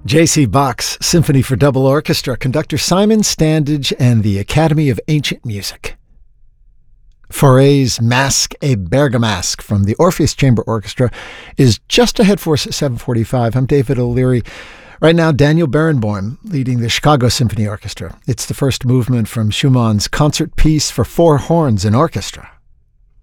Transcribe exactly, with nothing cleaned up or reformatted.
J C. Bach's Symphony for Double Orchestra, conductor Simon Standage and the Academy of Ancient Music. Fauré's Masque et Bergamasque from the Orpheus Chamber Orchestra is just ahead for us at seven forty-five. I'm David O'Leary. Right now, Daniel Barenboim leading the Chicago Symphony Orchestra. It's the first movement from Schumann's concert piece for four horns and orchestra.